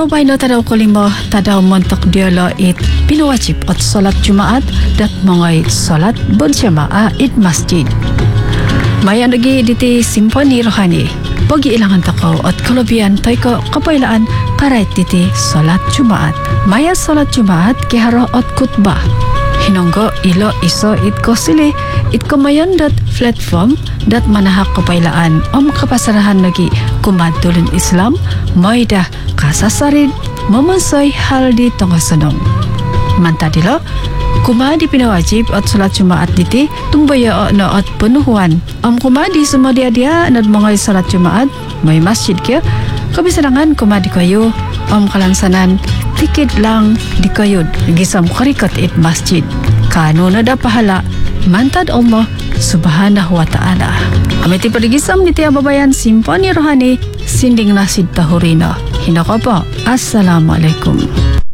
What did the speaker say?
babay na tadaw ko limo tadaw montok diolo it pinawajib at salat Jumaat dat mongay salat berjamaah it masjid. Maya lagi diti simponi rohani bagi ilangan takaw at kalabian tay ko kapailaan karait diti salat Jumaat. Maya salat Jumaat kiharo at kutbah. Hinonggo ilo iso it ko sili it kumayon dat platform dat manahak kapailaan kapasarahan lagi kumadulin Islam may dah kasasarin mamansay hal di tongasanong. Mantadilo kumadi pinawajib at salat Jumaat diti tumbaya na at penuhuan kumadi semua dia nad mga salat Jumaat may masjid kaya kabisarangan kumadi kayo kalangsanan tikit lang di kayo gisam karikat it masjid kano na da pahala mantad Allah subhanahu wa ta'ala. Amiti padigisam ni tiya babayan simponi rohani sinding nasid tahurina. Hinako po. Assalamualaikum.